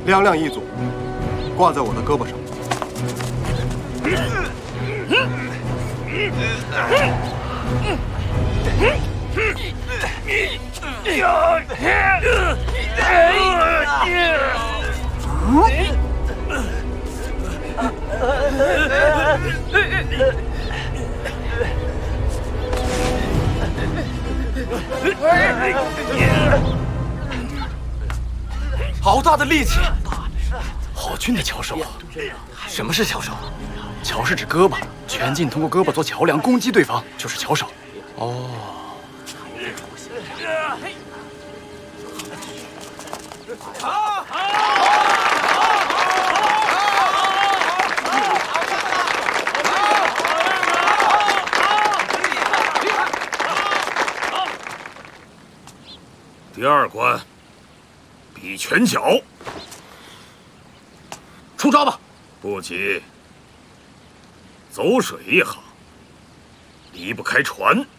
两两一组，挂在我的胳膊上。 好大的力气！好俊的巧手！什么是巧手？巧是指胳膊，拳劲通过胳膊做桥梁攻击对方，就是巧手。哦。 第二关，比拳脚。出招吧！不急，走水一行，离不开船。